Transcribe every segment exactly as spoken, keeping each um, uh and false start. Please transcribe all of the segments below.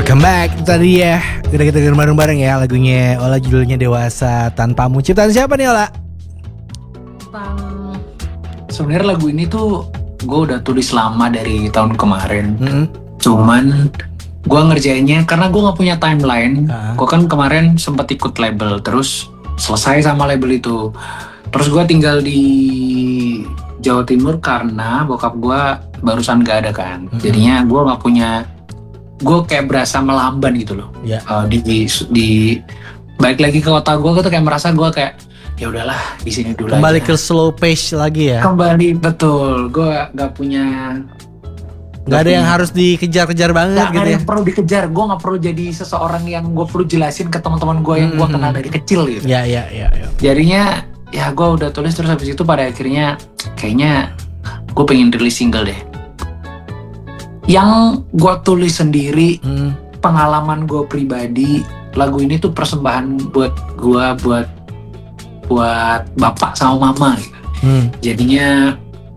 Welcome back. Itu tadi ya, udah kita dengerin bareng-bareng ya lagunya Ola, judulnya Dewasa Tanpamu. Ciptaan siapa nih Ola? Sebenarnya lagu ini tuh gue udah tulis lama dari tahun kemarin. Mm-hmm. Cuman gue ngerjainnya karena gue nggak punya timeline. Uh-huh. Gue kan kemarin sempat ikut label, terus selesai sama label itu. Terus gue tinggal di Jawa Timur karena bokap gue barusan gak ada kan. Mm-hmm. Jadinya gue nggak punya, gue kayak berasa melamban gitu loh. Yeah. Uh, di, di di balik lagi ke kota gue, gue tuh kayak merasa gue kayak ya udahlah di sini dulu. Kembali aja. ke slow pace lagi ya. Kembali, betul. Gue gak punya, Gak ada yang harus dikejar-kejar banget gak gitu ada ya. yang perlu dikejar. Gue gak perlu jadi seseorang yang gue perlu jelasin ke teman-teman gue yang gue kenal dari kecil gitu. Ya ya ya. ya. Jadinya ya gue udah tulis, terus habis itu pada akhirnya kayaknya gue pengen rilis single deh. Yang gue tulis sendiri, hmm. pengalaman gue pribadi. Lagu ini tuh persembahan buat gue, buat buat bapak sama mama gitu. Hmm. Jadinya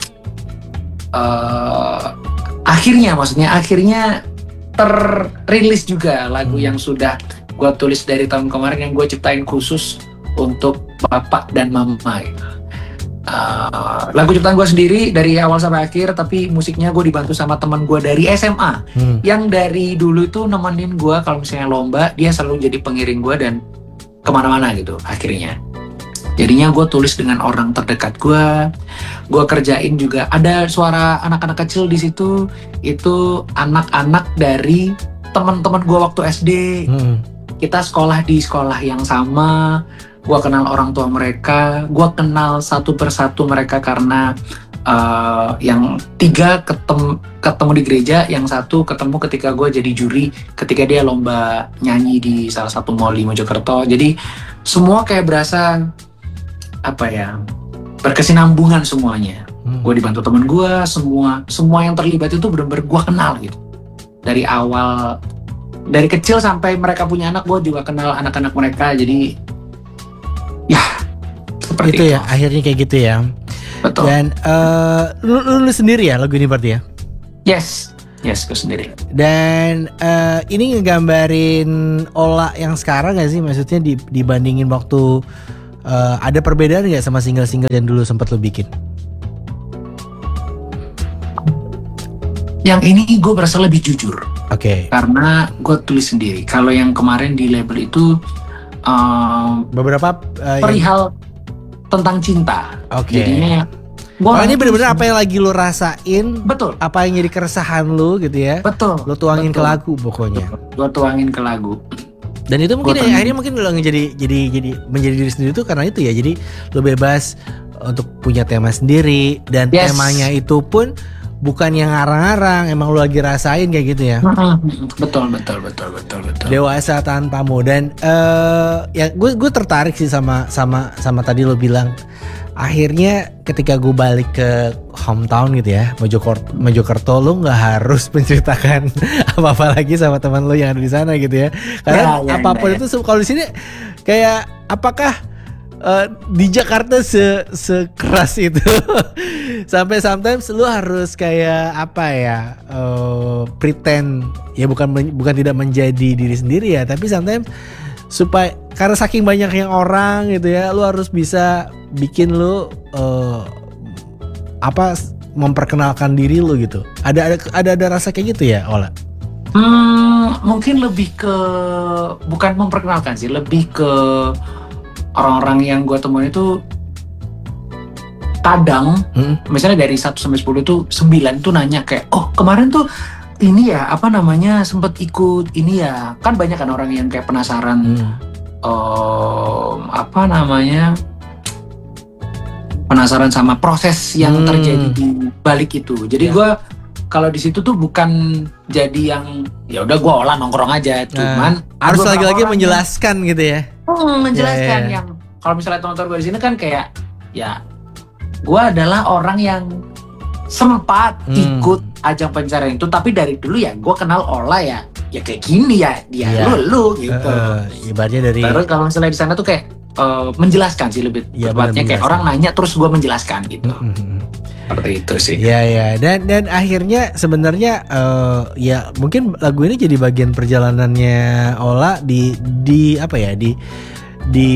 uh, akhirnya maksudnya akhirnya terrilis juga lagu hmm. yang sudah gue tulis dari tahun kemarin, yang gue ciptain khusus untuk bapak dan mama gitu. Uh, lagu ciptaan gue sendiri dari awal sampai akhir, tapi musiknya gue dibantu sama teman gue dari S M A hmm. yang dari dulu itu nemenin gue kalau misalnya lomba, dia selalu jadi pengiring gue dan kemana-mana gitu akhirnya. Jadinya gue tulis dengan orang terdekat gue, gue kerjain juga. Ada suara anak-anak kecil di situ, itu anak-anak dari teman-teman gue waktu S D. Hmm. Kita sekolah di sekolah yang sama, gue kenal orang tua mereka, gue kenal satu persatu mereka karena uh, yang tiga ketemu, ketemu di gereja, yang satu ketemu ketika gue jadi juri, ketika dia lomba nyanyi di salah satu mall di Mojokerto. Jadi semua kayak berasa apa ya, berkesinambungan semuanya. Hmm. Gue dibantu temen gue, semua semua yang terlibat itu benar-benar gue kenal gitu. Dari awal, dari kecil sampai mereka punya anak, gue juga kenal anak-anak mereka. Jadi ya seperti itu, itu ya, akhirnya kayak gitu ya. Betul. Dan uh, lu, lu, lu sendiri ya lagu ini berarti ya? Yes, yes gue sendiri. Dan uh, ini ngegambarin Ola yang sekarang gak sih? Maksudnya di, dibandingin waktu Uh, ada perbedaan nggak sama single-single yang dulu sempat lo bikin? Yang ini gue berasa lebih jujur. Oke. Okay. Karena gue tulis sendiri. Kalau yang kemarin di label itu uh, beberapa uh, perihal yang... tentang cinta. Oke. Okay. Jadinya oh, ini benar-benar apa yang lagi lo rasain. Betul. Apa yang jadi keresahan lo gitu ya. Betul. Lo tuangin Betul. ke lagu pokoknya. Gue tuangin ke lagu. Dan itu mungkin ya, akhirnya mungkin lo jadi jadi jadi menjadi diri sendiri itu karena itu ya. Jadi lo bebas untuk punya tema sendiri, dan yes. temanya itu pun bukan yang ngarang-ngarang, emang lo lagi rasain kayak gitu ya. Betul betul betul betul betul. Dewasa Tanpamu. Dan uh, ya gue gue tertarik sih sama sama sama tadi lo bilang. Akhirnya ketika gue balik ke hometown gitu ya, Mojokerto, Mojokerto, lo nggak harus menceritakan apa-apa lagi sama teman lo yang ada di sana gitu ya. Karena ya, ya, apapun ya, ya. itu kalau di sini kayak apakah uh, di Jakarta se sekeras itu sampai sometimes lo harus kayak apa ya, uh, pretend ya, bukan bukan tidak menjadi diri sendiri ya, tapi sometimes supaya karena saking banyaknya orang gitu ya, lu harus bisa bikin lu uh, apa memperkenalkan diri lu gitu. Ada ada ada ada rasa kayak gitu ya, Ola? Hmm, mungkin lebih ke bukan memperkenalkan sih, lebih ke orang-orang yang gue temuin itu kadang, hmm? misalnya dari satu sampai sepuluh tuh sembilan tuh nanya kayak, oh kemarin tuh ini ya apa namanya sempet ikut ini ya, kan banyak kan orang yang kayak penasaran. Hmm. Um, apa namanya penasaran sama proses yang hmm. terjadi di balik itu. Jadi yeah. gue kalau di situ tuh bukan jadi yang ya udah gue olah nongkrong aja, cuman nah, harus lagi-lagi menjelaskan yang, gitu ya. Hmm, menjelaskan yeah, yeah. yang kalau misalnya teman-teman gue di sini kan kayak ya gue adalah orang yang sempat hmm. ikut ajang pencarian itu, tapi dari dulu ya gue kenal Ola ya ya kayak gini ya dia yeah. lu lu gitu. Uh, ibaratnya dari terus kalau misalnya di sana tuh kayak uh, menjelaskan sih lebih Ya, tepatnya kayak menjelaskan. orang nanya terus gue menjelaskan gitu. Mm-mm. Seperti itu sih. Ya ya dan dan akhirnya sebenarnya eh, ya mungkin lagu ini jadi bagian perjalanannya Ola di di apa ya di di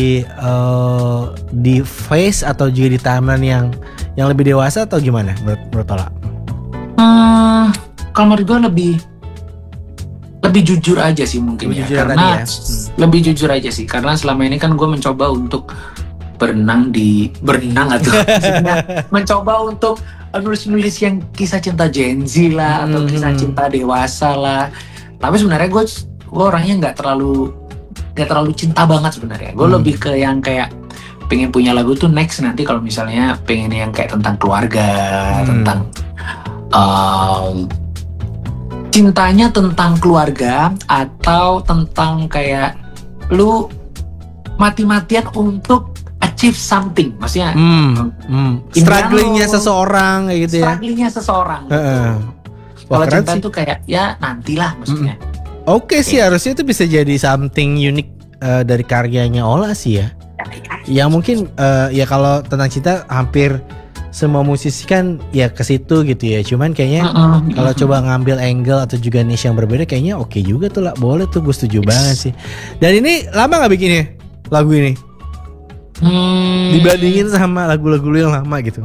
eh, di phase atau juga di timeline yang yang lebih dewasa atau gimana menurut menurut Ola? Hmm, kalau menurut gue lebih lebih jujur aja sih mungkin Lebih ya, jujur karena tadi ya? Hmm. lebih jujur aja sih karena selama ini kan gue mencoba untuk berenang di berenang atau maksudnya mencoba untuk nulis-nulis yang kisah cinta Gen Z lah atau Hmm. kisah cinta dewasa lah, tapi sebenarnya gue gue orangnya nggak terlalu nggak terlalu cinta banget sebenarnya. Gue Hmm. lebih ke yang kayak pengen punya lagu tuh next nanti kalau misalnya pengen yang kayak tentang keluarga, Hmm. tentang um, cintanya tentang keluarga atau tentang kayak lu mati-matian untuk achieve something, maksudnya Hmm, hmm. Strugglingnya Indiano, seseorang kayak gitu ya. strugglingnya seseorang gitu. Heeh. Wah, Kalau keren cinta sih. tuh kayak ya nantilah maksudnya. Oke sih, harusnya itu bisa jadi something unik eh, dari karyanya Ola sih ya. Yang mungkin eh, ya kalau tentang cinta hampir semua musisi kan ya ke situ gitu ya. Cuman kayaknya Mm-mm. kalau coba ngambil angle atau juga niche yang berbeda kayaknya oke juga tuh lah. Boleh tuh, gue setuju banget sih. Dan ini lama nggak bikinnya lagu ini? Hmm, Dibandingin sama lagu-lagu lu yang lama gitu.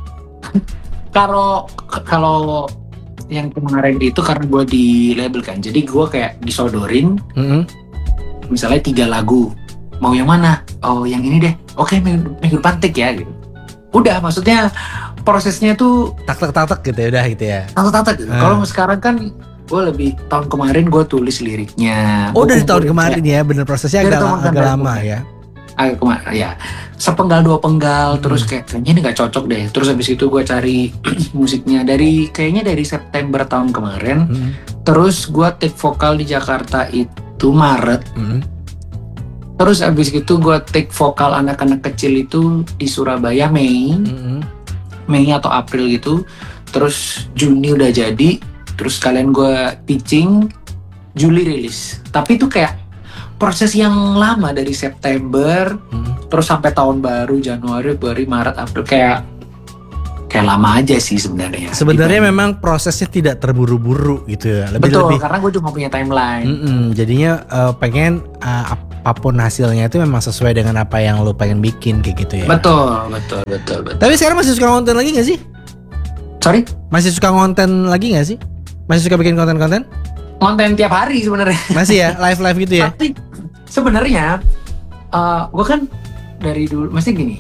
kalau kalau yang kemarin itu karena gue di label kan, jadi gue kayak disodorin Mm-mm. misalnya tiga lagu, mau yang mana? Oh yang ini deh. Oke, minggu, minggu depan take ya gitu. Udah, maksudnya prosesnya tuh Tak tak tak tak gitu ya udah gitu ya. tata-tata gitu. Ah. Kalau sekarang kan gue lebih tahun kemarin gue tulis liriknya. Oh Gua dari tahun kumpulin kemarin kayak- ya, bener prosesnya Dari agak, tahun agak kemarin. lama ya. agak kemarin ya sepenggal dua penggal, Hmm. terus kayak kayaknya ini nggak cocok deh. Terus habis itu gue cari musiknya dari kayaknya dari September tahun kemarin. Mm-mm. Terus gue take vokal di Jakarta itu Maret. Mm-mm. Terus habis itu gue take vokal anak-anak kecil itu di Surabaya Mei. Mm-mm. Mei atau April gitu. Terus Juni udah jadi. Terus kalian gue pitching, Juli rilis. Tapi itu kayak proses yang lama dari September Mm-mm. terus sampai tahun baru Januari, Februari, Maret, April, kayak kayak lama aja sih sebenarnya. Sebenarnya Dibanding- memang prosesnya tidak terburu-buru gitu ya. Lebih betul, lebih. karena gue juga punya timeline. Mm-mm. Jadinya eh, pengen eh, apapun hasilnya itu memang sesuai dengan apa yang lo pengen bikin kayak gitu ya. Betul, betul, betul, betul. Tapi sekarang masih suka konten lagi nggak sih? Sorry, Masih suka konten lagi nggak sih? Masih suka bikin konten-konten? konten tiap hari sebenarnya. Masih ya, live-live gitu ya? Tapi sebenarnya gue kan dari dulu, mesti gini,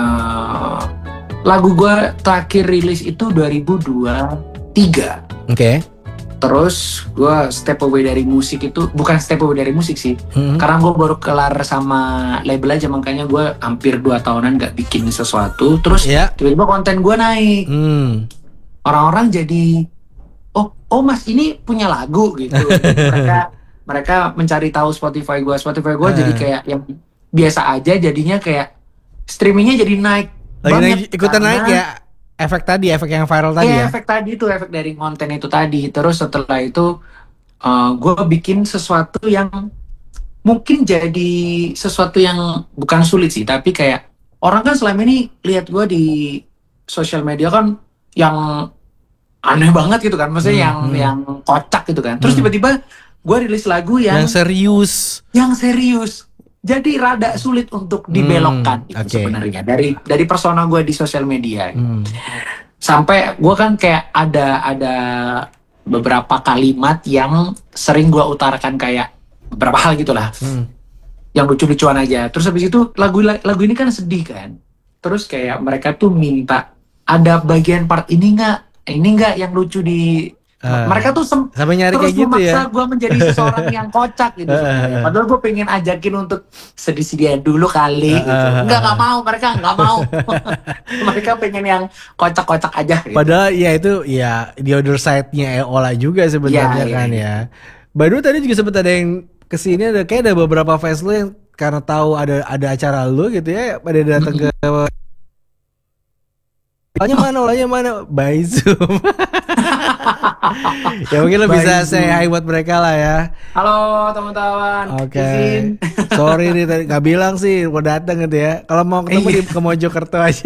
eh, lagu gue terakhir rilis itu dua ribu dua puluh tiga. Oke. Terus gue step away dari musik itu, bukan step away dari musik sih, Mm-mm. karena gue baru kelar sama label aja, makanya gue hampir dua tahunan gak bikin sesuatu. Terus Ya. tiba-tiba konten gue naik, Hmm. orang-orang jadi oh oh mas ini punya lagu gitu. mereka mereka mencari tahu Spotify gue, Spotify gue jadi Eh. kayak yang biasa aja, jadinya kayak streamingnya jadi naik Lagi banget, naik, ikutan karena- naik ya. Efek tadi, efek yang viral tadi Iya, ya. efek tadi itu, efek dari konten itu tadi. Terus setelah itu gue bikin sesuatu yang mungkin jadi sesuatu yang bukan sulit sih, tapi kayak orang kan selama ini lihat gue di sosial media kan yang aneh banget gitu kan, maksudnya Hmm, yang hmm. yang kocak gitu kan. Terus Hmm. tiba-tiba gue rilis lagu yang Yang serius. yang serius. Jadi rada sulit untuk dibelokkan Hmm, gitu oke. sebenarnya dari dari persona gue di sosial media. Hmm. Sampai gue kan kayak ada ada beberapa kalimat yang sering gue utarakan kayak beberapa hal gitulah, Hmm. yang lucu-lucuan aja. Terus habis itu lagu lagu ini kan sedih kan. Terus kayak mereka tuh minta ada bagian part ini nggak, ini nggak yang lucu di. Ah. Mereka tuh sem- Sampai nyari terus kayak gitu memaksa ya. gue menjadi seseorang yang kocak gitu sebenarnya. Padahal gue pengen ajakin untuk sedih-sedihan dulu kali gitu. Enggak, nggak mau, mereka nggak mau. Mereka pengen yang kocak-kocak aja gitu. Padahal ya itu ya the other side-nya Ola juga sebenarnya Ya, ya, kan ya. ya. Baru tadi juga sempat ada yang kesini, ada kayak ada beberapa fans lu yang karena tahu ada ada acara lu gitu ya, pada datang ke Olanya mana, olanya mana, by Zoom. Ya mungkin lo Baik, bisa Bu. say hi buat mereka lah ya. Halo teman-teman. Oke. Izin. Sorry nih tadi nggak bilang sih mau datang gitu ya. Kalau mau ketemu di ke Mojokerto aja.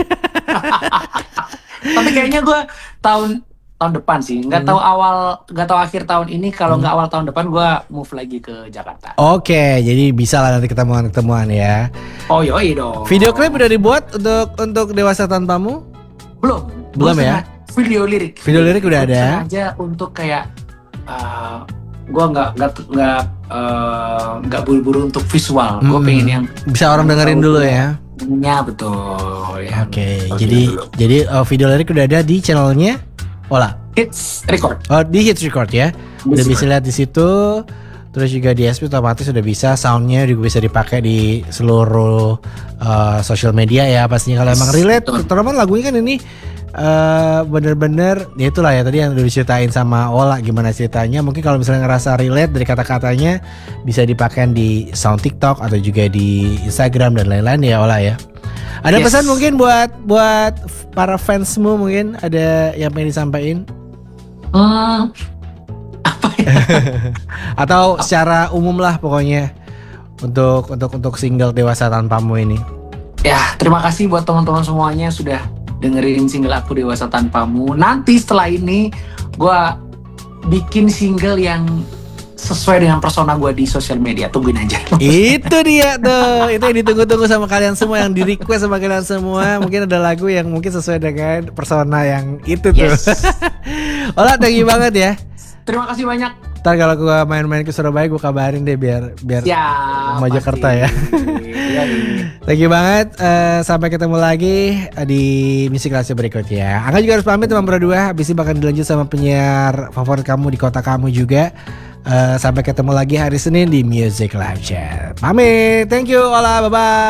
Tapi kayaknya gue tahun tahun depan sih. Nggak Hmm. tahu awal, nggak tahu akhir tahun ini. Kalau nggak awal tahun depan gue move lagi ke Jakarta. Oke, jadi bisa lah nanti ketemuan-ketemuan ya. Oh yoi dong. Video klip udah dibuat untuk untuk Dewasa Tanpamu? Belum. Belum Gua ya? sengaja- Video lirik. Video lirik udah Gua ada. Sengaja untuk kayak uh, gue nggak nggak nggak uh, nggak buru-buru untuk visual. Gue Hmm. pengen yang Bisa orang dengerin dulu ya. ya betul. Ya. Oke, Oke, jadi dulu. jadi uh, video lirik udah ada di channelnya Ola. Hits record. Oh, di Hits Record ya. Udah bisa lihat di situ. Terus juga di S P otomatis udah bisa, soundnya juga bisa dipakai di seluruh uh, social media ya pastinya. Kalau emang relate, Betul. terutama lagunya kan ini uh, bener-bener ya itulah ya tadi yang udah diceritain sama Ola gimana ceritanya. Mungkin kalau misalnya ngerasa relate dari kata-katanya bisa dipakai di sound TikTok atau juga di Instagram dan lain-lain ya Ola ya. Ada Yes. pesan mungkin buat buat para fansmu, mungkin ada yang pengen disampaikan? Hmm, apa ya? Atau secara umum lah pokoknya untuk untuk untuk single Dewasa Tanpamu ini. Ya, terima kasih buat teman-teman semuanya sudah dengerin single aku Dewasa Tanpamu. Nanti setelah ini gue bikin single yang sesuai dengan persona gue di sosial media. Tungguin aja. Itu dia tuh, itu yang ditunggu-tunggu sama kalian semua, yang di request sama kalian semua. Mungkin ada lagu yang mungkin sesuai dengan persona yang itu tuh. Yes. Olah, thank you banget ya. Terima kasih banyak. Ntar kalau gue main-main ke Surabaya gue kabarin deh biar biar Ya. Mojokerto pasti. ya. Iya, iya. Thank you banget. Eh, sampai ketemu lagi eh, di Musik Rahasia berikutnya. Angga juga harus pamit teman berdua. Habis ini bakal dilanjut sama penyiar favorit kamu di kota kamu juga. Eh, sampai ketemu lagi hari Senin di Music Live Chat. Pamit. Thank you. Ola. Bye bye.